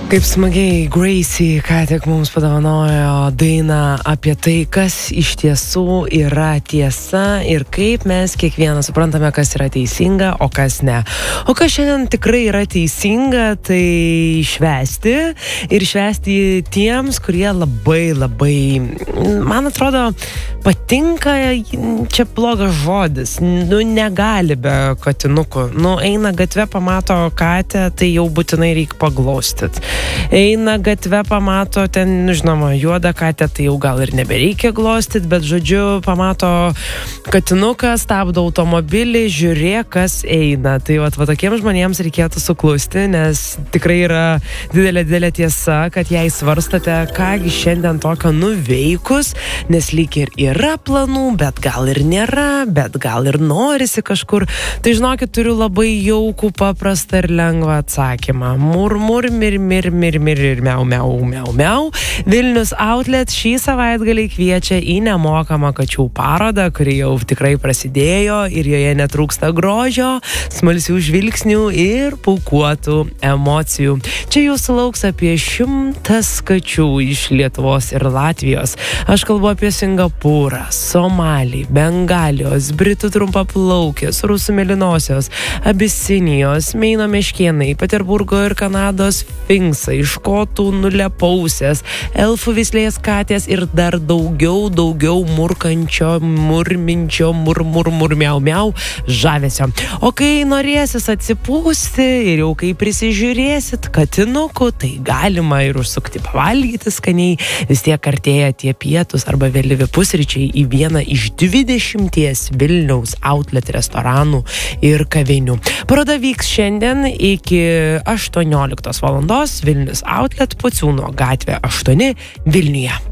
Kaip smagiai Gracie ką tik mums padovanojo dainą apie tai, kas iš tiesų yra tiesa ir kaip mes kiekvieną suprantame, kas yra teisinga, o kas ne. O kas šiandien tikrai yra teisinga, tai švęsti ir švęsti tiems, kurie labai, man atrodo, patinka, čia blogas žodis, negali be katinukų. Eina gatve, pamato katę, tai jau būtinai reikia paglostyt. Eina gatve, pamato ten, žinoma, juodą katę, tai jau gal ir nebereikia glostyt, bet žodžiu, pamato katinuką, stabdo automobilį, žiūrėk, kas eina. Tai va tokiems žmonėms reikėtų suklusti, nes tikrai yra didelė tiesa, kad jei svarstate, kągi šiandien tokio nuveikus, nes lyg ir yra planų, bet gal ir nėra, bet gal ir norisi kažkur, tai žinokit, turiu labai jaukų, paprastą ir lengvą atsakymą. Murmur, mir, ir miau. Vilnius Outlet šį savaitgalį kviečia į nemokamą kačių parodą, kuri jau tikrai prasidėjo ir joje netrūksta grožio, smalsių žvilgsnių ir pūkuotų emocijų. Čia jūsų lauks apie 100 kačių iš Lietuvos ir Latvijos. Aš kalbu apie Singapūrą, Somalį, Bengalijos, Britų trumpaplaukės, Rusų mėlynosios, Abisinijos, Meino meškėnai, Peterburgo ir Kanados finksai, škotų nulepausės, elfų vislės katės ir dar daugiau murkančio, murminčio, miau žavesio. O kai norėsis atsipūsti ir jau kai prisižiūrėsit katinukų, tai galima ir užsukti pavalgyti skaniai, vis tiek artėja tie pietus arba vėlyvi pusryčiai į vieną iš 20 Vilniaus Outlet restoranų ir kavinių. Paroda vyks šiandien iki 18 valandos Vilnius Outlet, Pociūno gatvė 8 Vilniuje.